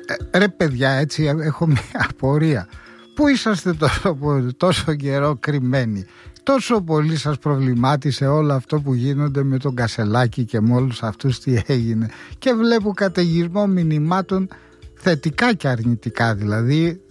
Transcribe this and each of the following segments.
Ρε παιδιά, έτσι έχω μια απορία. Πού είσαστε τόσο καιρό κρυμμένοι? Τόσο πολύ σας προβλημάτισε όλο αυτό που γίνονται με τον Κασελάκη και με όλους αυτούς τι έγινε? Και βλέπω καταιγισμό μηνυμάτων θετικά και αρνητικά. Δηλαδή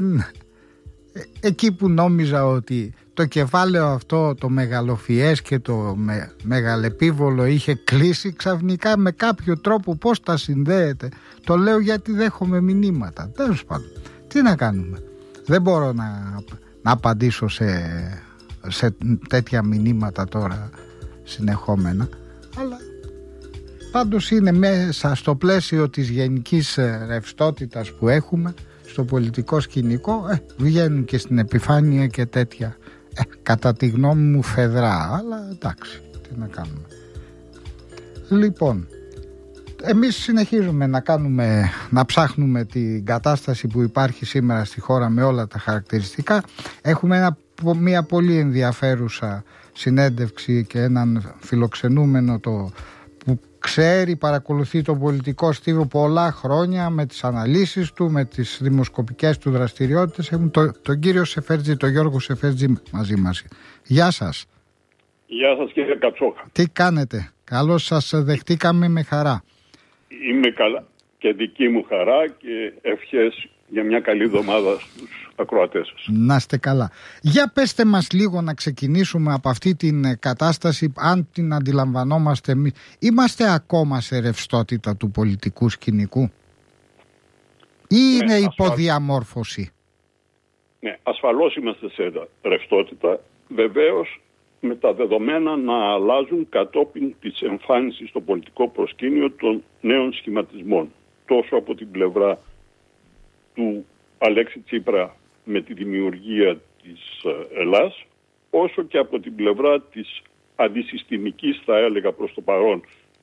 εκεί που νόμιζα ότι το κεφάλαιο αυτό το μεγαλοφιές και το μεγαλεπίβολο είχε κλείσει, ξαφνικά με κάποιο τρόπο πώς τα συνδέεται? Το λέω γιατί δέχομαι μηνύματα. Τέλος πάντων, τι να κάνουμε? Δεν μπορώ να απαντήσω σε τέτοια μηνύματα τώρα συνεχόμενα, αλλά πάντως είναι μέσα στο πλαίσιο της γενικής ρευστότητας που έχουμε στο πολιτικό σκηνικό, βγαίνουν και στην επιφάνεια και τέτοια κατά τη γνώμη μου φεδρά, αλλά εντάξει, τι να κάνουμε. Λοιπόν, εμείς συνεχίζουμε να ψάχνουμε την κατάσταση που υπάρχει σήμερα στη χώρα με όλα τα χαρακτηριστικά. Έχουμε μια πολύ ενδιαφέρουσα συνέντευξη και έναν φιλοξενούμενο που ξέρει, παρακολουθεί τον πολιτικό στίβο πολλά χρόνια με τις αναλύσεις του, με τις δημοσκοπικές του δραστηριότητες. Έχουμε τον κύριο Σεφέρτζη, τον Γιώργο Σεφέρτζη μαζί μας. Γεια σας. Γεια σας κύριε Κατσόχα. Τι κάνετε? Καλώς σας δεχτήκαμε με χαρά. Είμαι καλά και δική μου χαρά και ευχές για μια καλή εβδομάδα στους ακροατές σας. Να είστε καλά. Για πέστε μας λίγο να ξεκινήσουμε από αυτή την κατάσταση, αν την αντιλαμβανόμαστε εμείς. Είμαστε ακόμα σε ρευστότητα του πολιτικού σκηνικού ή είναι υποδιαμόρφωση? Ναι, ασφαλώς είμαστε σε ρευστότητα. Βεβαίως με τα δεδομένα να αλλάζουν κατόπιν της εμφάνισης στο πολιτικό προσκήνιο των νέων σχηματισμών. Τόσο από την πλευρά του Αλέξη Τσίπρα με τη δημιουργία της Ελλάς, όσο και από την πλευρά της αντισυστημικής, θα έλεγα προς το παρόν,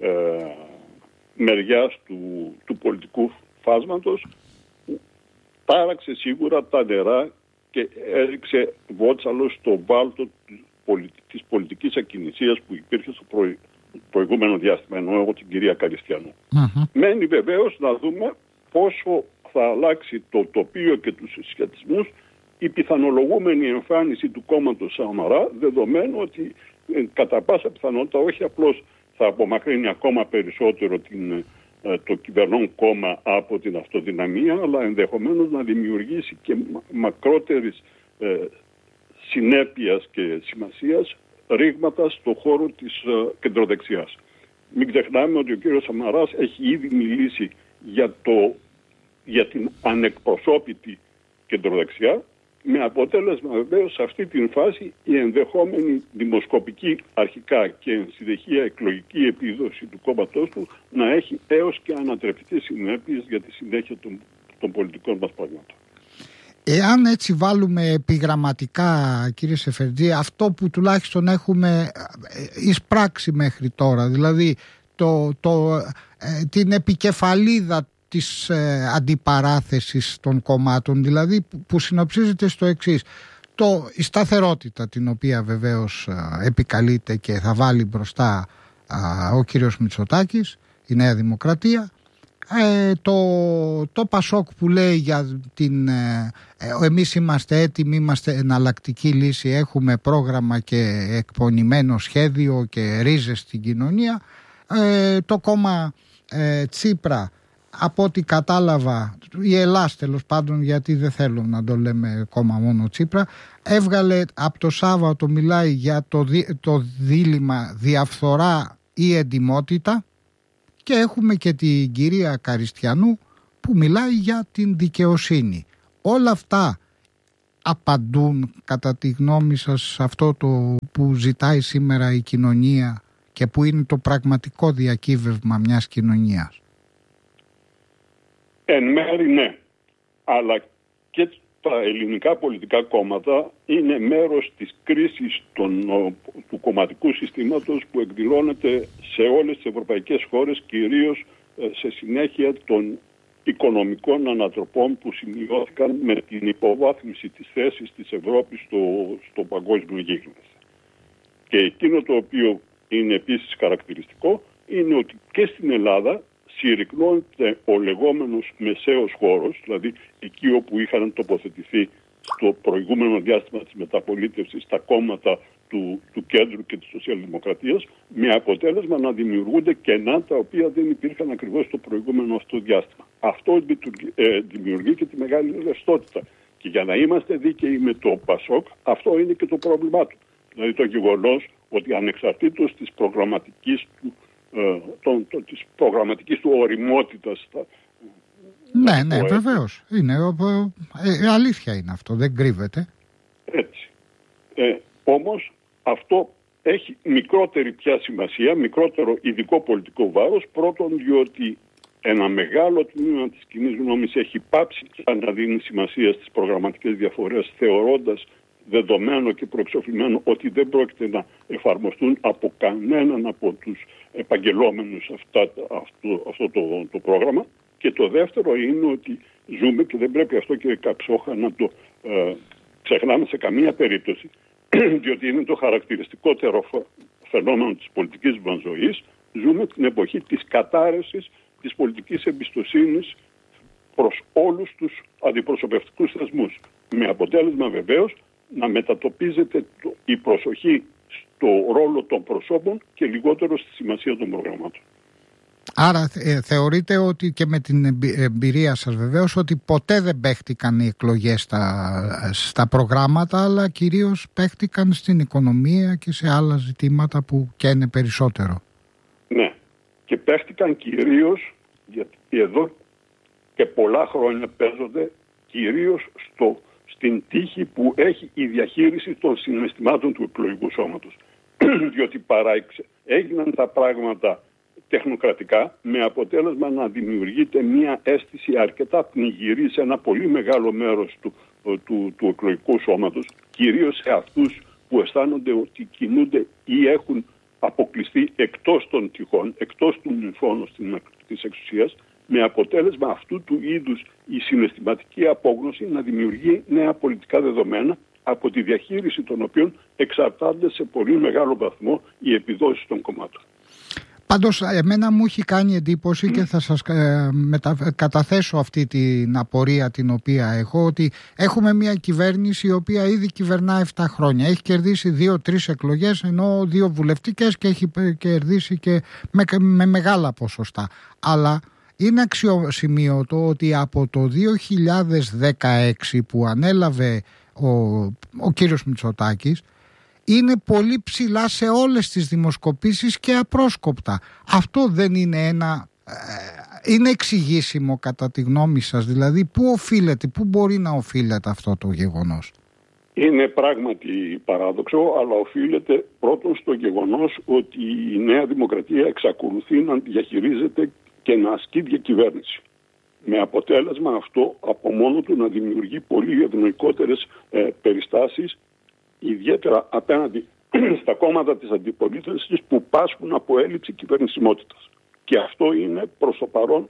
μεριάς του πολιτικού φάσματος, που τάραξε σίγουρα τα νερά και έριξε βότσαλο στο βάλτο της πολιτικής ακινησίας που υπήρχε στο προηγούμενο διάστημα, εννοώ εγώ την κυρία Καριστιανού. Μένει βεβαίως να δούμε πόσο θα αλλάξει το τοπίο και τους συσχετισμούς η πιθανολογούμενη εμφάνιση του κόμματος Σαμαρά, δεδομένου ότι κατά πάσα πιθανότητα όχι απλώς θα απομακρύνει ακόμα περισσότερο το κυβερνών κόμμα από την αυτοδυναμία, αλλά ενδεχομένως να δημιουργήσει και μακρότερης συνέπειας και σημασίας ρήγματα στο χώρο της κεντροδεξιάς. Μην ξεχνάμε ότι ο κύριος Σαμαράς έχει ήδη μιλήσει για την ανεκπροσώπητη κεντροδεξιά, με αποτέλεσμα βεβαίως σε αυτή την φάση η ενδεχόμενη δημοσκοπική αρχικά και εν συνεχεία εκλογική επίδοση του κόμματός του να έχει έως και ανατρεπτικές συνέπειες για τη συνέχεια των πολιτικών μας πραγμάτων. Εάν έτσι βάλουμε επιγραμματικά, κύριε Σεφερτζή, αυτό που τουλάχιστον έχουμε εισπράξει μέχρι τώρα, δηλαδή την επικεφαλίδα της αντιπαράθεσης των κομμάτων, δηλαδή που συνοψίζεται στο εξής: η σταθερότητα, την οποία βεβαίως επικαλείται και θα βάλει μπροστά ο κύριος Μητσοτάκης, η Νέα Δημοκρατία, το Πασόκ που λέει για εμείς είμαστε έτοιμοι, είμαστε εναλλακτική λύση, έχουμε πρόγραμμα και εκπονημένο σχέδιο και ρίζες στην κοινωνία, το κόμμα Τσίπρα, από ό,τι κατάλαβα, η Ελλάς τέλος πάντων, γιατί δεν θέλω να το λέμε κόμμα μόνο Τσίπρα, έβγαλε από το Σάββατο, μιλάει για το δίλημμα διαφθορά ή εντιμότητα, και έχουμε και την κυρία Καριστιανού που μιλάει για την δικαιοσύνη. Όλα αυτά απαντούν κατά τη γνώμη σας σε αυτό το που ζητάει σήμερα η κοινωνία και που είναι το πραγματικό διακύβευμα μιας κοινωνίας? Εν μέρει ναι, αλλά και τα ελληνικά πολιτικά κόμματα είναι μέρος της κρίσης του κομματικού συστήματος που εκδηλώνεται σε όλες τις ευρωπαϊκές χώρες, κυρίως σε συνέχεια των οικονομικών ανατροπών που σημειώθηκαν με την υποβάθμιση της θέσης της Ευρώπης στο παγκόσμιο γίγνεσθε. Και εκείνο το οποίο είναι επίσης χαρακτηριστικό είναι ότι και στην Ελλάδα συρρυκνώνεται ο λεγόμενος μεσαίος χώρος, δηλαδή εκεί όπου είχαν τοποθετηθεί στο προηγούμενο διάστημα της μεταπολίτευσης τα κόμματα του κέντρου και της σοσιαλδημοκρατίας, με αποτέλεσμα να δημιουργούνται κενά τα οποία δεν υπήρχαν ακριβώς στο προηγούμενο αυτό διάστημα. Αυτό δημιουργεί και τη μεγάλη ρευστότητα. Και για να είμαστε δίκαιοι με το ΠΑΣΟΚ, αυτό είναι και το πρόβλημά του. Δηλαδή το γεγονός ότι ανεξαρτήτως της προγραμματικής του ωριμότητας. Ναι, βεβαίως. Αλήθεια είναι αυτό, δεν κρύβεται. Έτσι. Όμως αυτό έχει μικρότερη πια σημασία, μικρότερο ειδικό πολιτικό βάρος, πρώτον διότι ένα μεγάλο τμήμα της κοινής γνώμης έχει πάψει να δίνει σημασία στις προγραμματικές διαφορές, θεωρώντας δεδομένο και προεξοφλημένο ότι δεν πρόκειται να εφαρμοστούν από κανέναν από τους επαγγελόμενους αυτό το πρόγραμμα. Και το δεύτερο είναι ότι ζούμε, και δεν πρέπει αυτό, κύριε Καψόχα, να το ξεχνάμε σε καμία περίπτωση, διότι είναι το χαρακτηριστικότερο φαινόμενο της πολιτικής μας ζωής, ζούμε την εποχή της κατάρρευσης της πολιτικής εμπιστοσύνης προς όλους τους αντιπροσωπευτικούς θεσμούς. Με αποτέλεσμα βεβαίως να μετατοπίζεται η προσοχή στο ρόλο των προσώπων και λιγότερο στη σημασία των προγραμμάτων. Άρα θεωρείτε ότι, και με την εμπειρία σας βεβαίως, ότι ποτέ δεν παίχτηκαν οι εκλογές στα προγράμματα, αλλά κυρίως παίχτηκαν στην οικονομία και σε άλλα ζητήματα που καίνε περισσότερο. Ναι, και παίχτηκαν κυρίως, γιατί εδώ και πολλά χρόνια παίζονται κυρίως στην τύχη που έχει η διαχείριση των συναισθημάτων του εκλογικού σώματος. Διότι έγιναν τα πράγματα τεχνοκρατικά, με αποτέλεσμα να μια αίσθηση αρκετά πνιγυρή σε ένα πολύ μεγάλο μέρος του εκλογικού σώματος, κυρίως σε αυτούς που αισθάνονται ότι κινούνται ή έχουν αποκλειστεί εκτός των τυχών, εκτός του νυμφώνος της εξουσίας, με αποτέλεσμα αυτού του είδους η συναισθηματική απόγνωση να δημιουργεί νέα πολιτικά δεδομένα, από τη διαχείριση των οποίων εξαρτάται σε πολύ μεγάλο βαθμό οι επιδόσεις των κομμάτων. Πάντως εμένα μου έχει κάνει εντύπωση και θα σας καταθέσω αυτή την απορία την οποία έχω, ότι έχουμε μια κυβέρνηση η οποία ήδη κυβερνά 7 χρόνια. Έχει κερδίσει 2-3 εκλογές, ενώ 2 βουλευτικές, και έχει κερδίσει και με μεγάλα ποσοστά. Αλλά είναι αξιοσημείωτο ότι από το 2016 που ανέλαβε ο κύριος Μητσοτάκης, είναι πολύ ψηλά σε όλες τις δημοσκοπήσεις και απρόσκοπτα. Αυτό δεν είναι είναι εξηγήσιμο κατά τη γνώμη σας? Δηλαδή πού μπορεί να οφείλεται αυτό το γεγονός? Είναι πράγματι παράδοξο, αλλά οφείλεται πρώτον στο γεγονός ότι η Νέα Δημοκρατία εξακολουθεί να διαχειρίζεται και να ασκεί διακυβέρνηση. Με αποτέλεσμα αυτό από μόνο του να δημιουργεί πολύ ευνοϊκότερες περιστάσεις, ιδιαίτερα απέναντι στα κόμματα της αντιπολίτευσης που πάσχουν από έλλειψη κυβερνησιμότητας. Και αυτό είναι προς το παρόν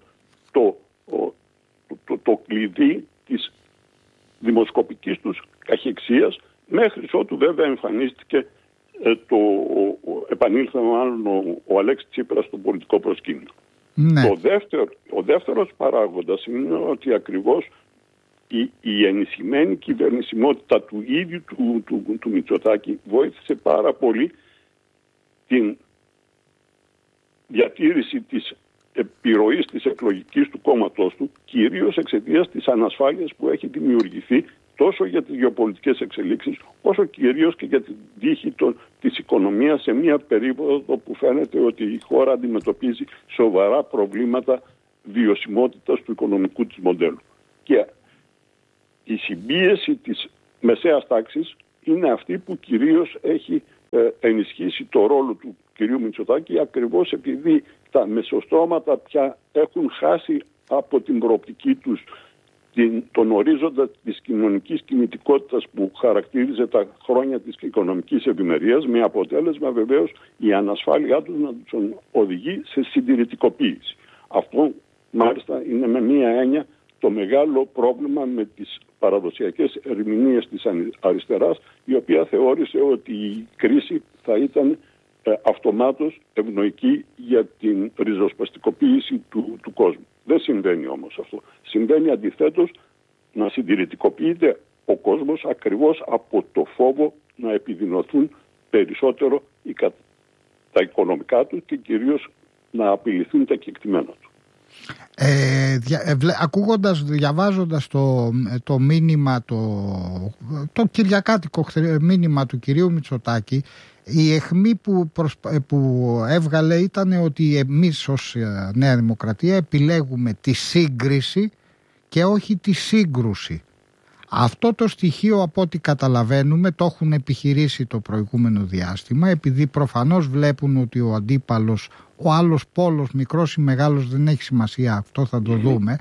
το κλειδί της δημοσκοπικής τους καχυεξίας, μέχρι ότου βέβαια εμφανίστηκε επανήλθε μάλλον ο Αλέξης Τσίπρας στο πολιτικό προσκήνιο. Ναι. Ο δεύτερος παράγοντας είναι ότι ακριβώς η ενισχυμένη κυβερνησιμότητα του ίδιου του Μητσοτάκη βοήθησε πάρα πολύ την διατήρηση της επιρροής της εκλογικής του κόμματός του, κυρίως εξαιτίας της ανασφάλειας που έχει δημιουργηθεί τόσο για τις γεωπολιτικές εξελίξεις, όσο κυρίως και για την τύχη της οικονομίας σε μια περίοδο που φαίνεται ότι η χώρα αντιμετωπίζει σοβαρά προβλήματα βιωσιμότητας του οικονομικού της μοντέλου. Και η συμπίεση της μεσαίας τάξης είναι αυτή που κυρίως έχει ενισχύσει το ρόλο του κυρίου Μητσοτάκη, ακριβώς επειδή τα μεσοστρώματα πια έχουν χάσει από την προοπτική τους τον ορίζοντα της κοινωνικής κινητικότητας που χαρακτήριζε τα χρόνια της οικονομικής ευημερίας, με αποτέλεσμα βεβαίως η ανασφάλειά τους να τους οδηγεί σε συντηρητικοποίηση. Αυτό μάλιστα είναι με μία έννοια το μεγάλο πρόβλημα με τις παραδοσιακές ερμηνείες της αριστεράς, η οποία θεώρησε ότι η κρίση θα ήταν αυτομάτως ευνοϊκή για την ριζοσπαστικοποίηση του κόσμου. Δεν συμβαίνει όμως αυτό. Συμβαίνει αντιθέτως να συντηρητικοποιείται ο κόσμος ακριβώς από το φόβο να επιδεινωθούν περισσότερο τα οικονομικά του και κυρίως να απειληθούν τα κεκτημένα του. Διαβάζοντας το μήνυμα, το κυριακάτικο μήνυμα του κυρίου Μητσοτάκη, η αιχμή που έβγαλε ήταν ότι εμείς ως Νέα Δημοκρατία επιλέγουμε τη σύγκριση και όχι τη σύγκρουση. Αυτό το στοιχείο, από ό,τι καταλαβαίνουμε, το έχουν επιχειρήσει το προηγούμενο διάστημα, επειδή προφανώς βλέπουν ότι ο αντίπαλος, ο άλλος πόλος, μικρός ή μεγάλος, δεν έχει σημασία, αυτό θα το δούμε,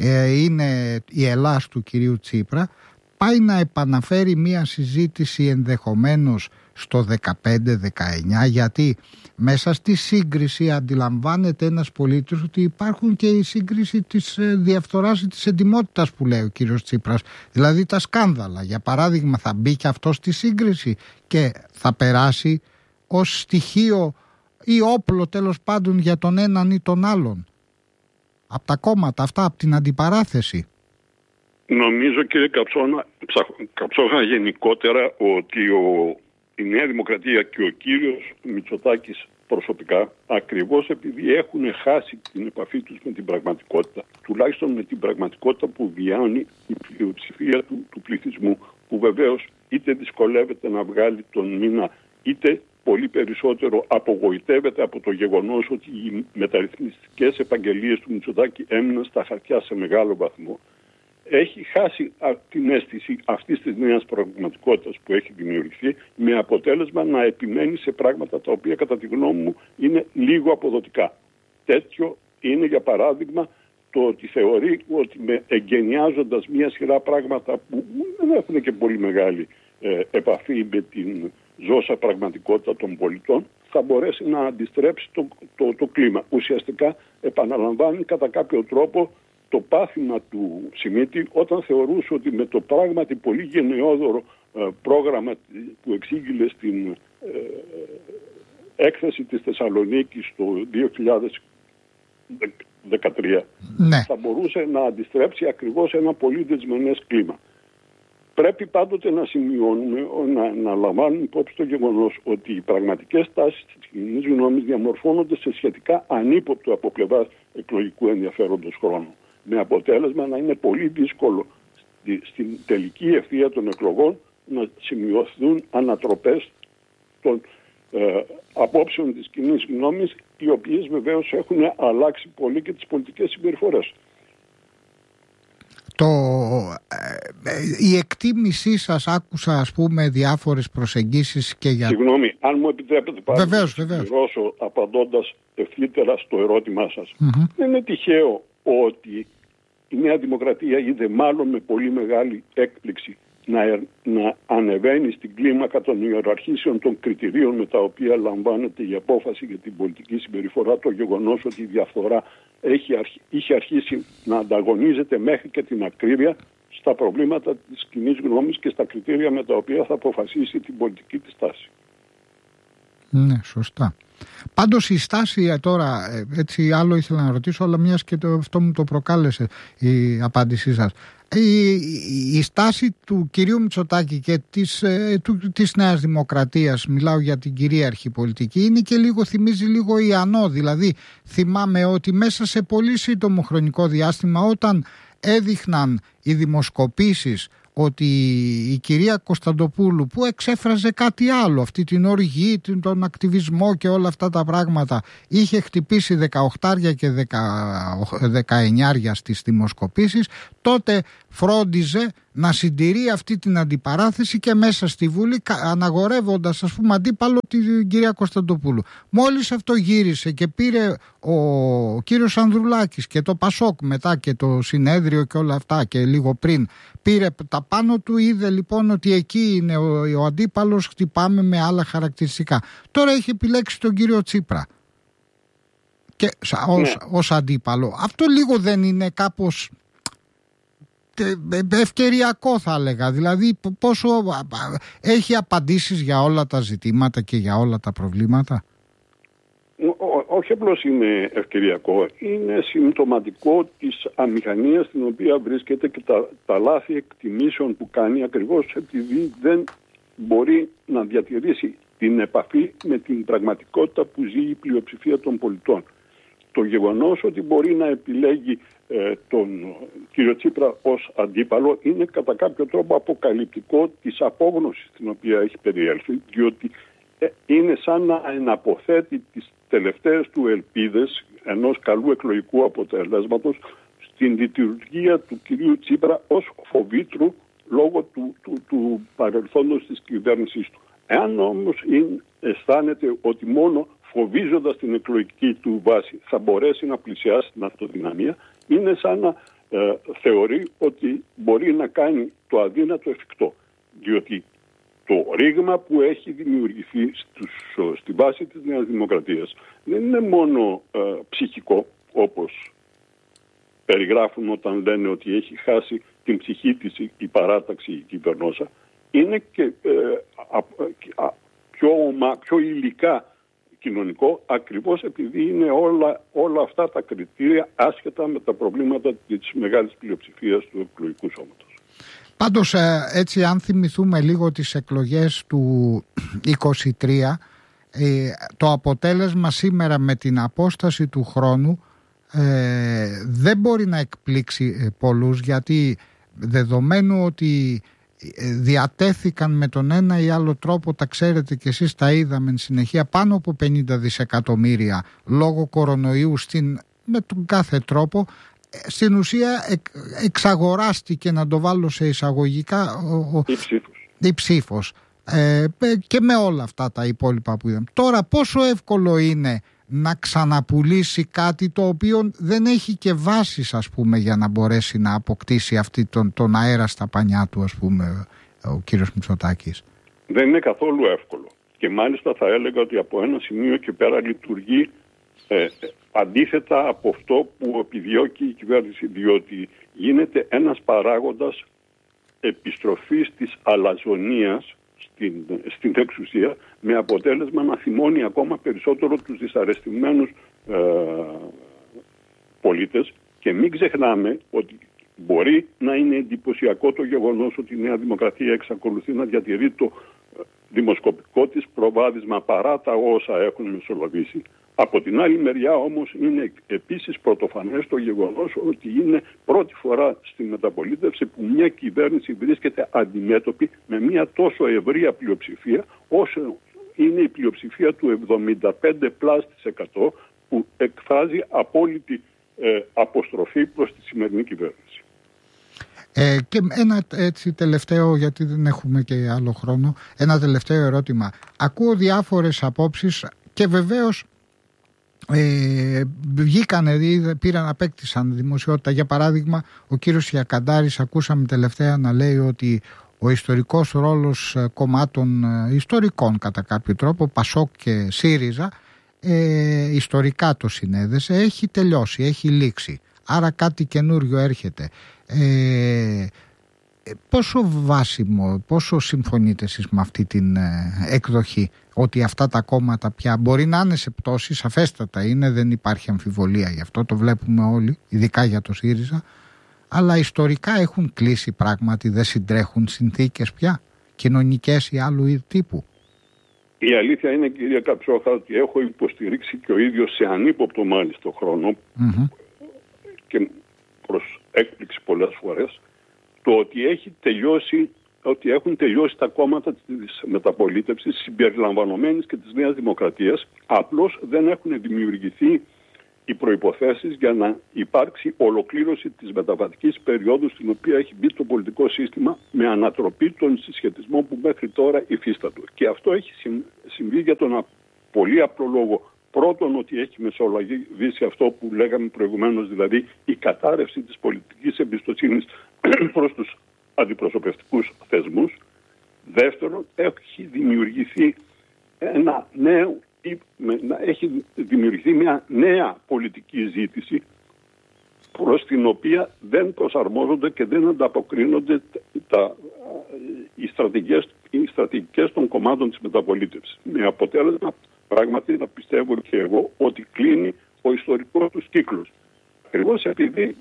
είναι η Ελλάς του κυρίου Τσίπρα, πάει να επαναφέρει μια συζήτηση ενδεχομένως στο 15-19, γιατί μέσα στη σύγκριση αντιλαμβάνεται ένας πολίτης ότι υπάρχουν και η σύγκριση της διαφθοράς ή της εντιμότητας που λέει ο κύριος Τσίπρας, δηλαδή τα σκάνδαλα. Για παράδειγμα, θα μπει και αυτό στη σύγκριση και θα περάσει ως στοιχείο ή όπλο τέλος πάντων για τον έναν ή τον άλλον από τα κόμματα αυτά, από την αντιπαράθεση. Νομίζω, κύριε Καψόνα, γενικότερα ότι η Νέα Δημοκρατία και ο κύριος Μητσοτάκης προσωπικά, ακριβώς επειδή έχουν χάσει την επαφή τους με την πραγματικότητα, τουλάχιστον με την πραγματικότητα που βιώνει η πλειοψηφία του πληθυσμού, που βεβαίως είτε δυσκολεύεται να βγάλει τον μήνα, είτε πολύ περισσότερο απογοητεύεται από το γεγονός ότι οι μεταρρυθμιστικές επαγγελίες του Μητσοτάκη έμειναν στα χαρτιά σε μεγάλο βαθμό, έχει χάσει την αίσθηση αυτής της νέας πραγματικότητας που έχει δημιουργηθεί, με αποτέλεσμα να επιμένει σε πράγματα τα οποία κατά τη γνώμη μου είναι λίγο αποδοτικά. Τέτοιο είναι, για παράδειγμα, το ότι θεωρεί ότι εγκαινιάζοντας μια σειρά πράγματα που δεν έχουν και πολύ μεγάλη επαφή με την ζώσα πραγματικότητα των πολιτών, θα μπορέσει να αντιστρέψει το κλίμα. Ουσιαστικά επαναλαμβάνει κατά κάποιο τρόπο το πάθημα του Σιμίτη, όταν θεωρούσε ότι με το πράγματι πολύ γενναιόδωρο πρόγραμμα που εξήγηλε στην έκθεση της Θεσσαλονίκης το 2013, ναι, θα μπορούσε να αντιστρέψει ακριβώς ένα πολύ δεσμενές κλίμα. Πρέπει πάντοτε να σημειώνουμε, να λαμβάνουμε υπόψη το γεγονός ότι οι πραγματικές τάσεις της κοινής γνώμης διαμορφώνονται σε σχετικά ανύποπτο από πλευράς εκλογικού ενδιαφέροντος χρόνο, με αποτέλεσμα να είναι πολύ δύσκολο στην τελική ευθεία των εκλογών να σημειωθούν ανατροπές των απόψεων της κοινής γνώμης, οι οποίες βεβαίως έχουν αλλάξει πολύ και τις πολιτικές συμπεριφορές. Η εκτίμησή σας, άκουσα ας πούμε διάφορες προσεγγίσεις και για... Συγγνώμη, αν μου επιτρέπετε πάλι να συμπληρώσω απαντώντας ευθύτερα στο ερώτημά σας. Δεν είναι τυχαίο ότι η Νέα Δημοκρατία είδε μάλλον με πολύ μεγάλη έκπληξη να ανεβαίνει στην κλίμακα των ιεραρχήσεων των κριτηρίων με τα οποία λαμβάνεται η απόφαση για την πολιτική συμπεριφορά, το γεγονός ότι η διαφθορά είχε αρχίσει να ανταγωνίζεται μέχρι και την ακρίβεια στα προβλήματα της κοινής γνώμης και στα κριτήρια με τα οποία θα αποφασίσει την πολιτική της τάση. Ναι, σωστά. Πάντως η στάση τώρα, έτσι άλλο ήθελα να ρωτήσω, αλλά μιας και αυτό μου το προκάλεσε η απάντησή σας. Η στάση του κυρίου Μητσοτάκη και της Νέας Δημοκρατίας, μιλάω για την κυρίαρχη πολιτική, είναι και λίγο, θυμίζει λίγο Ιαννό. Δηλαδή θυμάμαι ότι μέσα σε πολύ σύντομο χρονικό διάστημα, όταν έδειχναν οι δημοσκοπήσεις ότι η κυρία Κωνσταντοπούλου, που εξέφραζε κάτι άλλο, αυτή την οργή, τον ακτιβισμό και όλα αυτά τα πράγματα, είχε χτυπήσει 18 και 19 στις δημοσκοπήσεις, τότε φρόντιζε να συντηρεί αυτή την αντιπαράθεση και μέσα στη Βουλή, αναγορεύοντας ας πούμε αντίπαλο την κυρία Κωνσταντοπούλου. Μόλις αυτό γύρισε και πήρε ο κύριος Ανδρουλάκης και το Πασόκ μετά και το συνέδριο και όλα αυτά και λίγο πριν πήρε τα πάνω του, είδε λοιπόν ότι εκεί είναι ο αντίπαλος, χτυπάμε με άλλα χαρακτηριστικά. Τώρα έχει επιλέξει τον κύριο Τσίπρα και ως αντίπαλο. Αυτό λίγο δεν είναι κάπως ευκαιριακό θα έλεγα. Δηλαδή πόσο έχει απαντήσεις για όλα τα ζητήματα και για όλα τα προβλήματα? Όχι απλώς είναι ευκαιριακό, είναι συμπτωματικό της αμηχανίας στην οποία βρίσκεται και τα λάθη εκτιμήσεων που κάνει, ακριβώς επειδή δεν μπορεί να διατηρήσει την επαφή με την πραγματικότητα που ζει η πλειοψηφία των πολιτών. Το γεγονός ότι μπορεί να επιλέγει τον κύριο Τσίπρα ως αντίπαλο είναι κατά κάποιο τρόπο αποκαλυπτικό της απόγνωσης την οποία έχει περιέλθει, διότι είναι σαν να εναποθέτει τις τελευταίες του ελπίδες ενός καλού εκλογικού αποτελέσματος στην λειτουργία του κυρίου Τσίπρα ως φοβήτρου λόγω του παρελθόντος της κυβέρνησής του. Εάν όμως αισθάνεται ότι μόνο φοβίζοντας την εκλογική του βάση θα μπορέσει να πλησιάσει την αυτοδυναμία, είναι σαν να θεωρεί ότι μπορεί να κάνει το αδύνατο εφικτό. Διότι το ρήγμα που έχει δημιουργηθεί στη βάση της Νέας Δημοκρατίας δεν είναι μόνο ψυχικό, όπως περιγράφουν όταν λένε ότι έχει χάσει την ψυχή της η παράταξη, η κυβερνόσα, είναι και πιο υλικά κοινωνικό, ακριβώς επειδή είναι όλα αυτά τα κριτήρια άσχετα με τα προβλήματα της μεγάλης πλειοψηφίας του εκλογικού σώματος. Πάντως έτσι, αν θυμηθούμε λίγο τις εκλογές του 23, το αποτέλεσμα σήμερα με την απόσταση του χρόνου δεν μπορεί να εκπλήξει πολλούς, γιατί δεδομένου ότι διατέθηκαν με τον ένα ή άλλο τρόπο, τα ξέρετε και εσείς, τα είδαμε εν συνεχεία, πάνω από 50 δισεκατομμύρια λόγω κορονοϊού με τον κάθε τρόπο. Στην ουσία εξαγοράστηκε, να το βάλω σε εισαγωγικά, η ψήφος και με όλα αυτά τα υπόλοιπα που είδαμε. Τώρα πόσο εύκολο είναι να ξαναπουλήσει κάτι το οποίο δεν έχει και βάσεις, ας πούμε, για να μπορέσει να αποκτήσει αυτή τον αέρα στα πανιά του, ας πούμε, ο κύριος Μητσοτάκης? Δεν είναι καθόλου εύκολο. Και μάλιστα θα έλεγα ότι από ένα σημείο και πέρα λειτουργεί αντίθετα από αυτό που επιδιώκει η κυβέρνηση, διότι γίνεται ένας παράγοντας επιστροφής της αλαζονίας στην εξουσία, με αποτέλεσμα να θυμώνει ακόμα περισσότερο τους δυσαρεστημένους πολίτες. Και μην ξεχνάμε ότι μπορεί να είναι εντυπωσιακό το γεγονός ότι η Νέα Δημοκρατία εξακολουθεί να διατηρεί το δημοσκοπικό της προβάδισμα παρά τα όσα έχουν μεσολαβήσει. Από την άλλη μεριά όμως είναι επίσης πρωτοφανές το γεγονός ότι είναι πρώτη φορά στη μεταπολίτευση που μια κυβέρνηση βρίσκεται αντιμέτωπη με μια τόσο ευρεία πλειοψηφία όσο είναι η πλειοψηφία του 75% που εκφράζει απόλυτη αποστροφή προς τη σημερινή κυβέρνηση. Και ένα έτσι τελευταίο, γιατί δεν έχουμε και άλλο χρόνο, ένα τελευταίο ερώτημα. Ακούω διάφορες απόψεις και βεβαίως βγήκανε, απέκτησαν δημοσιότητα. Για παράδειγμα, ο κύριος Ιακαντάρης, ακούσαμε τελευταία να λέει ότι ο ιστορικός ρόλος κομμάτων ιστορικών κατά κάποιο τρόπο, Πασόκ και ΣΥΡΙΖΑ, ιστορικά το συνέδεσε, έχει τελειώσει, έχει λήξει. Άρα κάτι καινούριο έρχεται. Πόσο βάσιμο, πόσο συμφωνείτε εσείς με αυτή την εκδοχή, ότι αυτά τα κόμματα πια μπορεί να είναι σε πτώση, σαφέστατα είναι, δεν υπάρχει αμφιβολία γι' αυτό, το βλέπουμε όλοι, ειδικά για το ΣΥΡΙΖΑ, αλλά ιστορικά έχουν κλείσει πράγματι, δεν συντρέχουν συνθήκες πια, κοινωνικές ή άλλου τύπου? Η αλήθεια είναι, κυρία Καψόχα, ότι έχω υποστηρίξει και ο ίδιος σε ανύποπτο μάλιστα χρόνο και προς έκπληξη πολλές φορές, το ότι έχουν τελειώσει τα κόμματα της μεταπολίτευσης συμπεριλαμβανομένης και της Νέας Δημοκρατίας, απλώς δεν έχουν δημιουργηθεί οι προϋποθέσεις για να υπάρξει ολοκλήρωση της μεταβατικής περίοδου στην οποία έχει μπει το πολιτικό σύστημα με ανατροπή των συσχετισμών που μέχρι τώρα υφίστατο. Και αυτό έχει συμβεί για τον πολύ απλό λόγο. Πρώτον, ότι έχει μεσολαβήσει αυτό που λέγαμε προηγουμένως, δηλαδή η κατάρρευση της πολιτικής εμπιστοσύνης προς τους αντιπροσωπευτικούς θεσμούς. Δεύτερον, έχει δημιουργηθεί μια νέα πολιτική ζήτηση προς την οποία δεν προσαρμόζονται και δεν ανταποκρίνονται οι στρατηγικές των κομμάτων της μεταπολίτευσης. Με αποτέλεσμα πράγματι να πιστεύω και εγώ ότι κλείνει ο ιστορικός τους κύκλος. Ακριβώς επειδή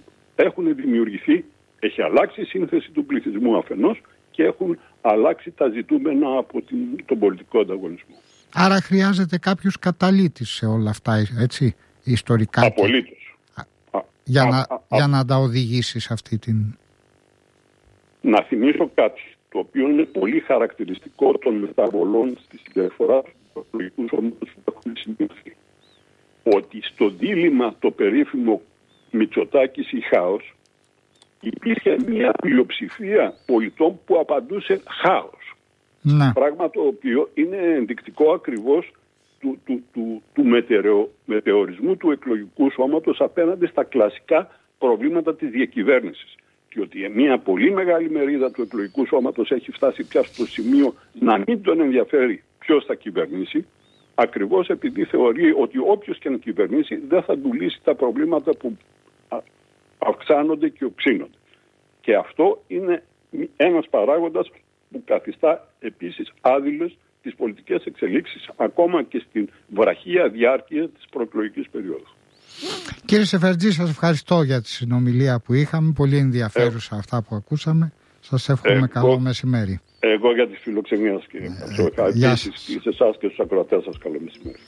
έχει αλλάξει η σύνθεση του πληθυσμού αφενός και έχουν αλλάξει τα ζητούμενα από τον πολιτικό ανταγωνισμό. Άρα χρειάζεται κάποιος καταλύτης σε όλα αυτά, έτσι, ιστορικά. Απολύτως. Για να τα οδηγήσει σε αυτή την... Να θυμίσω κάτι, το οποίο είναι πολύ χαρακτηριστικό των μεταβολών στη συμπεριφορά του εκλογικού σώματος που έχουν σημειωθεί. Ότι στο δίλημμα το περίφημο Μητσοτάκης ή χάος, υπήρχε μια πλειοψηφία πολιτών που απαντούσε χάος. Ναι. Πράγμα το οποίο είναι ενδεικτικό ακριβώς του μετεωρισμού του εκλογικού σώματος απέναντι στα κλασικά προβλήματα της διακυβέρνησης. Και ότι μια πολύ μεγάλη μερίδα του εκλογικού σώματος έχει φτάσει πια στο σημείο να μην τον ενδιαφέρει ποιος θα κυβερνήσει, ακριβώς επειδή θεωρεί ότι όποιος και να κυβερνήσει δεν θα του λύσει τα προβλήματα που αυξάνονται και οξύνονται. Και αυτό είναι ένας παράγοντας που καθιστά επίσης άδειλες τις πολιτικές εξελίξεις ακόμα και στην βραχία διάρκεια της προεκλογικής περίοδου. Κύριε Σεφερτζή, σας ευχαριστώ για τη συνομιλία που είχαμε. Πολύ ενδιαφέρουσα αυτά που ακούσαμε. Σας εύχομαι καλό μεσημέρι. Εγώ για τη φιλοξενία σας, κύριε Πατσόκα. Επίσης σε εσάς και στους ακροατές σας καλό μεσημέρι.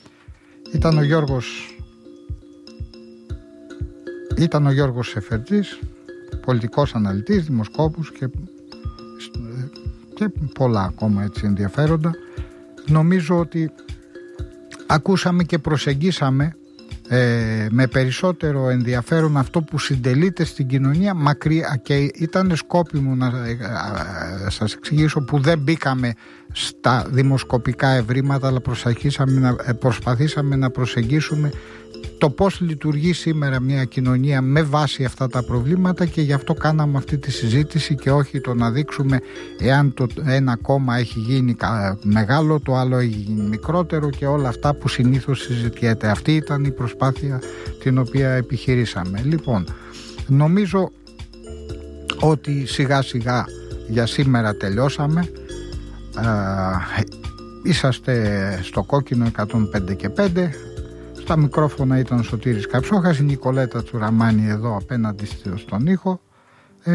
Ήταν ο Γιώργος Σεφερτζής, πολιτικός αναλυτής, δημοσκόπους και πολλά ακόμα έτσι ενδιαφέροντα. Νομίζω ότι ακούσαμε και προσεγγίσαμε με περισσότερο ενδιαφέρον αυτό που συντελείται στην κοινωνία μακριά, και ήταν σκόπιμο να σας εξηγήσω που δεν μπήκαμε στα δημοσκοπικά ευρήματα, αλλά προσπαθήσαμε να προσεγγίσουμε το πώς λειτουργεί σήμερα μια κοινωνία με βάση αυτά τα προβλήματα, και γι' αυτό κάναμε αυτή τη συζήτηση και όχι το να δείξουμε εάν το ένα κόμμα έχει γίνει μεγάλο, το άλλο έχει γίνει μικρότερο και όλα αυτά που συνήθως συζητιέται. Αυτή ήταν η προσπάθεια την οποία επιχειρήσαμε. Λοιπόν, νομίζω ότι σιγά σιγά για σήμερα τελειώσαμε. Είσαστε στο κόκκινο 105 και 5. Στα μικρόφωνα ήταν ο Σωτήρης Καψόχας, η Νικολέτα Τσουραμάνη εδώ απέναντι στον ήχο.